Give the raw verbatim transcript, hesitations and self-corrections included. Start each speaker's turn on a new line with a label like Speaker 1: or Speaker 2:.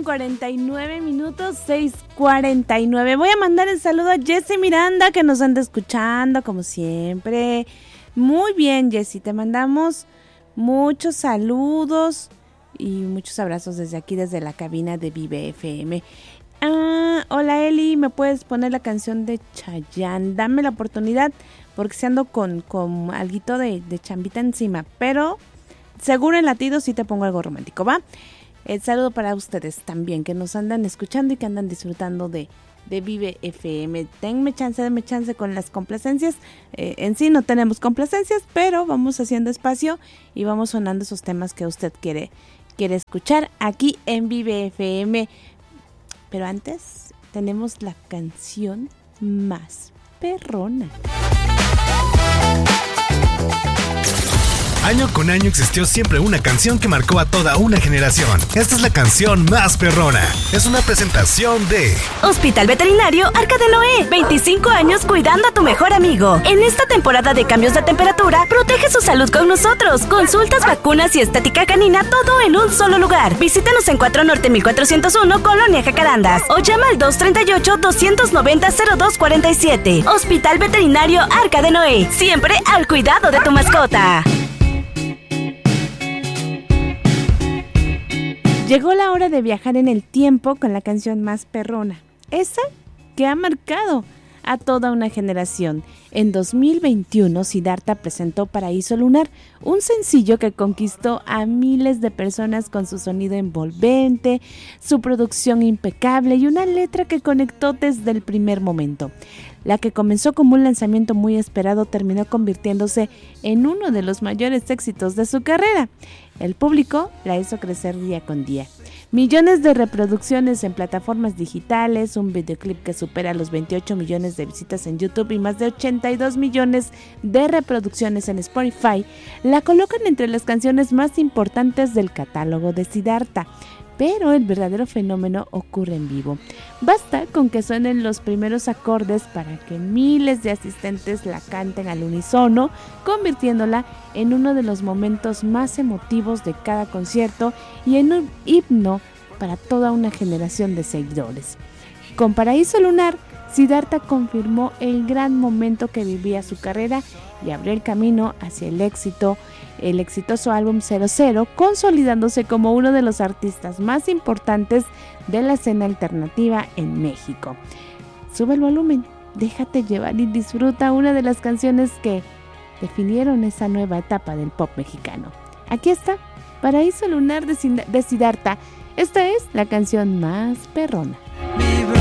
Speaker 1: con cuarenta y nueve minutos, seis cuarenta y nueve. Voy a mandar el saludo a Jessy Miranda, que nos anda escuchando como siempre. Muy bien, Jessy, te mandamos muchos saludos y muchos abrazos desde aquí, desde la cabina de Vive F M. Ah, hola Eli, ¿me puedes poner la canción de Chayanne? Dame la oportunidad, porque si ando con, con alguito de, de chambita encima, pero seguro en latido sí te pongo algo romántico, ¿va? El saludo para ustedes también, que nos andan escuchando y que andan disfrutando de, de Vive F M. Denme chance, denme chance con las complacencias. Eh, en sí no tenemos complacencias, pero vamos haciendo espacio y vamos sonando esos temas que usted quiere, quiere escuchar aquí en Vive F M. Pero antes tenemos la canción más perrona.
Speaker 2: Año con año existió siempre una canción que marcó a toda una generación. Esta es la canción más perrona. Es una presentación de
Speaker 3: Hospital Veterinario Arca de Noé. veinticinco años cuidando a tu mejor amigo. En esta temporada de cambios de temperatura, protege su salud con nosotros. Consultas, vacunas y estética canina, todo en un solo lugar. Visítanos en cuatro Norte mil cuatrocientos uno, Colonia Jacarandas. O llama al dos treinta y ocho, doscientos noventa, cero dos cuarenta y siete. Hospital Veterinario Arca de Noé. Siempre al cuidado de tu mascota.
Speaker 1: Llegó la hora de viajar en el tiempo con la canción más perrona, esa que ha marcado a toda una generación. En dos mil veintiuno, Siddhartha presentó Paraíso Lunar, un sencillo que conquistó a miles de personas con su sonido envolvente, su producción impecable y una letra que conectó desde el primer momento. La que comenzó como un lanzamiento muy esperado terminó convirtiéndose en uno de los mayores éxitos de su carrera. El público la hizo crecer día con día. Millones de reproducciones en plataformas digitales, un videoclip que supera los veintiocho millones de visitas en YouTube y más de ochenta y dos millones de reproducciones en Spotify, la colocan entre las canciones más importantes del catálogo de Siddhartha. Pero el verdadero fenómeno ocurre en vivo. Basta con que suenen los primeros acordes para que miles de asistentes la canten al unísono, convirtiéndola en uno de los momentos más emotivos de cada concierto y en un himno para toda una generación de seguidores. Con Paraíso Lunar, Siddhartha confirmó el gran momento que vivía su carrera y abrió el camino hacia el éxito, el exitoso álbum cero cero, consolidándose como uno de los artistas más importantes de la escena alternativa en México. Sube el volumen, déjate llevar y disfruta una de las canciones que definieron esa nueva etapa del pop mexicano. Aquí está, Paraíso Lunar de Siddhartha. Esta es la canción más perrona.